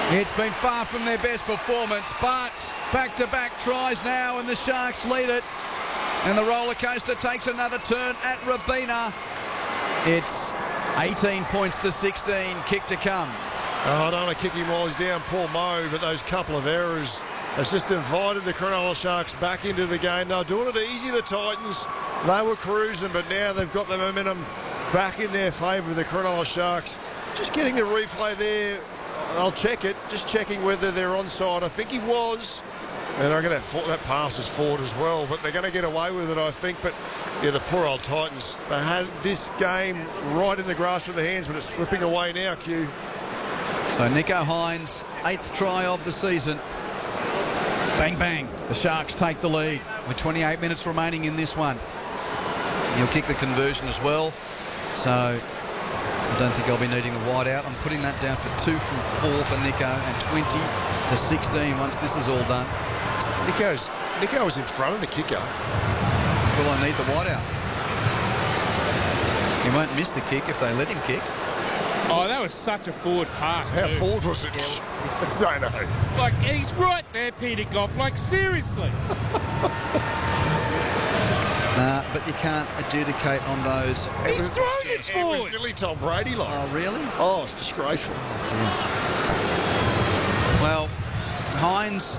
It's been far from their best performance, but back-to-back tries now, and the Sharks lead it. And the roller coaster takes another turn at Robina. It's 18 points to 16, kick to come. I don't want to kick him while he's down, poor Mo, but those couple of errors has just invited the Cronulla Sharks back into the game. They were doing it easy, the Titans. They were cruising, but now they've got the momentum back in their favour, the Cronulla Sharks. Just getting the replay there. I'll check it, just checking whether they're onside. I think he was. And I reckon that pass is forward as well, but they're going to get away with it, I think. But, yeah, the poor old Titans, they had this game right in the grasp of their hands, but it's slipping away now, Q. So Nicho Hynes, 8th try of the season. Bang, bang. The Sharks take the lead with 28 minutes remaining in this one. He'll kick the conversion as well. So I don't think I'll be needing the wide out. I'm putting that down for 2 from 4 for Nicho and 20 to 16 once this is all done. Nicho was in front of the kicker. Will I need the wide out? He won't miss the kick if they let him kick. Oh, that was such a forward pass. How too. forward was it? I know. Like, he's right there, Peter Goff. Like, seriously. But you can't adjudicate on those. He's throwing it It forward. was nearly Tom Brady like. Oh, really? Oh, it's disgraceful. Well, Hynes.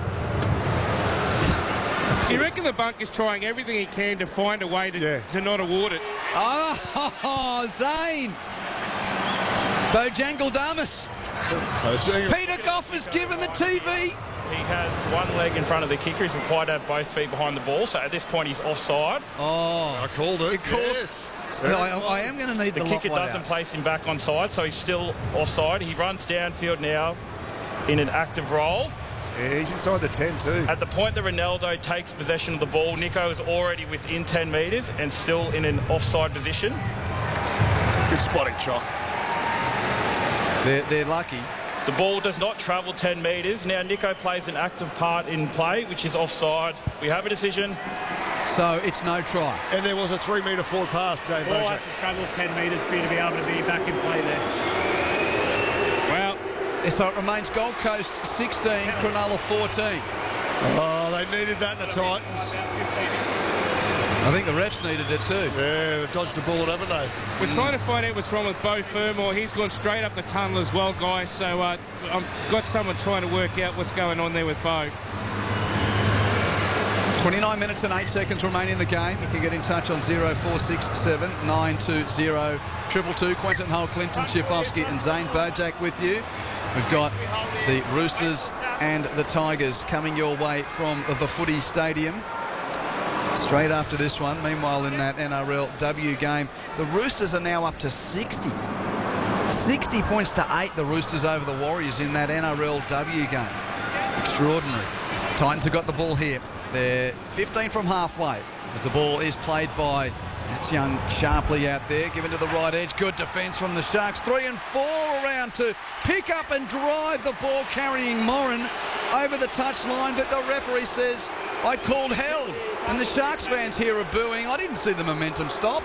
Do you reckon the bunk is trying everything he can to find a way to not award it? Oh, Zane. Bojangle Damas. Peter Goff has given the TV. He has one leg in front of the kicker. He's required to have both feet behind the ball. So at this point, he's offside. Oh, I called it. Yes. So I am going to need The the kicker wide doesn't out. place him back on side, so he's still offside. He runs downfield now in an active role. Yeah, he's inside the 10 too. At the point that Ronaldo takes possession of the ball, Nicho is already within 10 metres and still in an offside position. Good spotting, Chock. They're lucky. The ball does not travel 10 metres. Now Nicho plays an active part in play, which is offside. We have a decision. So it's no try. And there was a 3 metre forward pass, Zane Ball Bojack. has to travel 10 metres for you to be able to be back in play there. Well, So it remains Gold Coast 16, Cronulla 14. Oh, they needed that in the Titans. I think the refs needed it too. Yeah, they dodged the bullet, haven't they? we're trying to find out what's wrong with Beau Fermor. He's gone straight up the tunnel as well, guys. So I've got someone trying to work out what's going on there with Beau. 29 minutes and 8 seconds remain in the game. You can get in touch on 0467 920 222. Quentin Hull, Clinton Schifofsky and Zane Bojack with you. We've got the Roosters and the Tigers coming your way from the Footy Stadium. Straight after this one, meanwhile in that NRLW game, the Roosters are now up to 60. 60 points to 8, the Roosters over the Warriors in that NRLW game. Extraordinary. Titans have got the ball here. They're 15 from halfway as the ball is played by, that's young Sharpley out there, given to the right edge. Good defence from the Sharks. 3 and 4 around to pick up and drive the ball, carrying Morin over the touchline, but the referee says, I called held. And the Sharks fans here are booing. I didn't see the momentum stop.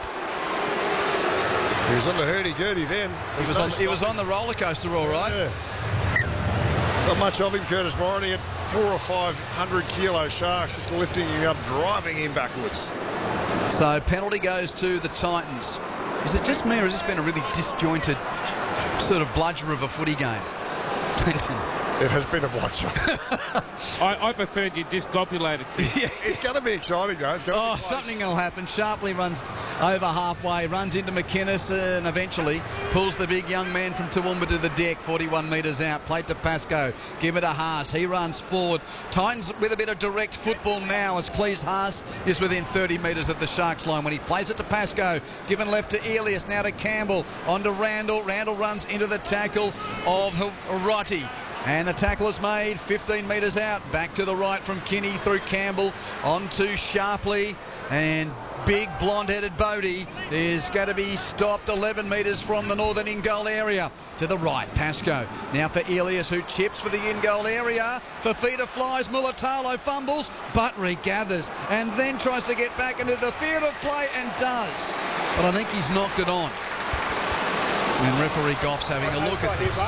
He was on the hurdy-gurdy then. He was on the roller coaster, all right. Yeah. Not much of him, Curtis Morin. He had 400 or 500 kilo Sharks just lifting him up, driving him backwards. So penalty goes to the Titans. Is it just me, or has this been a really disjointed sort of bludger of a footy game? Clinton. It has been a bludger. I preferred you discopulated. Yeah. It's going to be exciting, though. It's going to be close. Something will happen. Sharpley runs over halfway, runs into McInnes and eventually pulls the big young man from Toowoomba to the deck, 41 metres out. Played to Pascoe. Give it to Haas. He runs forward. Titans with a bit of direct football now as Cleese Haas is within 30 metres of the Sharks line when he plays it to Pascoe. Given left to Elias, now to Campbell. On to Randall. Randall runs into the tackle of Hiroti. And the tackle is made 15 metres out. Back to the right from Kinney through Campbell. On to Sharpley. And big blonde-headed Bodie is going to be stopped 11 metres from the northern in-goal area. To the right, Pascoe. Now for Elias, who chips for the in-goal area. Fafita flies, Mulatalo fumbles, but regathers. And then tries to get back into the field of play and does. But I think he's knocked it on. And referee Goff's having a look at this.